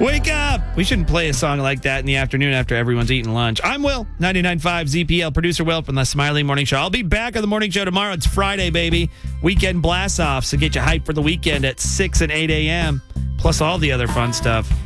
Wake up! We shouldn't play a song like that in the afternoon after everyone's eating lunch. I'm Will, 99.5 ZPL, producer Will from the Smiley Morning Show. I'll be back on the morning show tomorrow. It's Friday, baby. Weekend blast-offs to get you hyped for the weekend at 6 and 8 a.m., plus all the other fun stuff.